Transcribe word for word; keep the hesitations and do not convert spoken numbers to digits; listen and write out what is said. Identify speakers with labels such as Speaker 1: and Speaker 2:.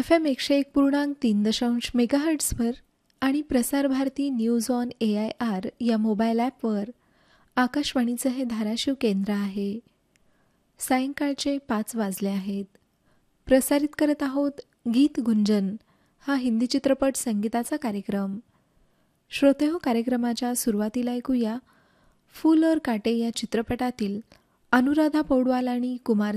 Speaker 1: F M एकशे एक पूर्णांक तीन दशांश मेगाहर्ट्झवर आणि Prasar Bharati news on A I R या मोबाईल ॲपवर आकाशवाणीचं हे धाराशिव केंद्र आहे. सायंकाळचे पाच वाजले आहेत. प्रसारित करत आहोत गीत गुंजन हा हिंदी चित्रपट संगीताचा कार्यक्रम. श्रोते हो, कार्यक्रमाच्या सुरुवातीला ऐकूया फूल और काटे या चित्रपटातील अनुराधा पौडवाल आणि कुमार